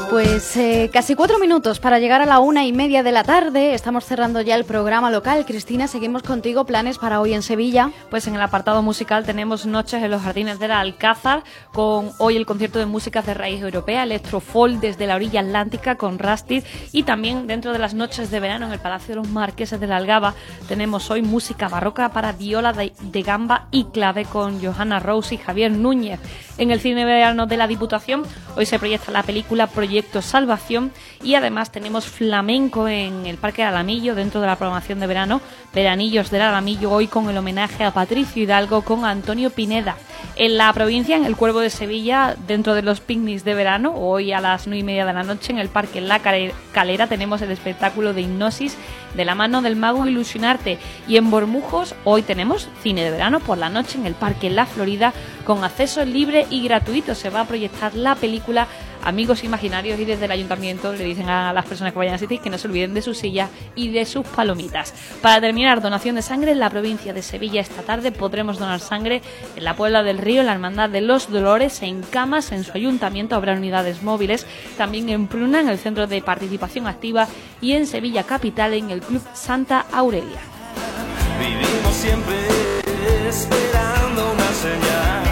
Pues casi 4 minutos para llegar a la 1:30 de la tarde. Estamos cerrando ya el programa local. Cristina, seguimos contigo. ¿Planes para hoy en Sevilla? Pues en el apartado musical tenemos Noches en los Jardines del Alcázar, con hoy el concierto de música de raíz europea, Electrofolk desde la orilla atlántica con Rusty, y también dentro de las noches de verano en el Palacio de los Marqueses de la Algaba tenemos hoy música barroca para viola de gamba y clave con Johanna Rose y Javier Núñez. En el cine verano de la Diputación hoy se proyecta la película Proyecto Salvación, y además tenemos flamenco en el Parque del Alamillo dentro de la programación de verano, Veranillos del Alamillo, hoy con el homenaje a Patricio Hidalgo con Antonio Pineda. En la provincia, en el Cuervo de Sevilla, dentro de los picnics de verano, hoy a las 9:30 de la noche en el Parque La Calera tenemos el espectáculo de Hipnosis de la mano del mago Ilusionarte, y en Bormujos hoy tenemos cine de verano por la noche en el Parque La Florida con acceso libre y gratuito. Se va a proyectar la película Amigos Imaginarios, y desde el ayuntamiento le dicen a las personas que vayan a asistir que no se olviden de sus sillas y de sus palomitas. Para terminar, donación de sangre en la provincia de Sevilla. Esta tarde podremos donar sangre en la Puebla del Río, en la Hermandad de los Dolores, en Camas, en su ayuntamiento habrá unidades móviles, también en Pruna, en el Centro de Participación Activa, y en Sevilla Capital, en el Club Santa Aurelia. Vivimos siempre esperando una señal.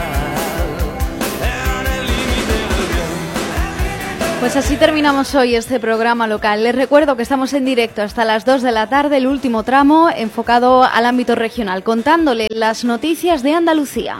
Pues así terminamos hoy este programa local. Les recuerdo que estamos en directo hasta las 2 de la tarde, el último tramo enfocado al ámbito regional, contándole las noticias de Andalucía.